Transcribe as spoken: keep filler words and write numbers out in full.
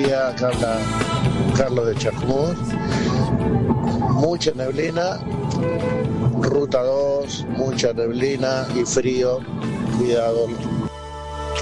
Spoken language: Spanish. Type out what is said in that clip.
día, acá habla Carlos de Chascomús. Mucha neblina, ruta dos, mucha neblina y frío. Cuidado